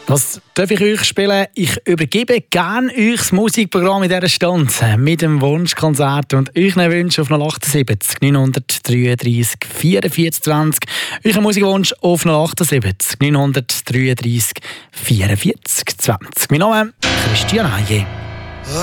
Was darf ich euch spielen? Ich übergebe gerne euch das Musikprogramm in dieser Stunde mit dem Wunschkonzert und euch Wünsche auf 078 933 44 20. Euer Musikwunsch auf 078 933 44 20. Mein Name ist Christian Haye.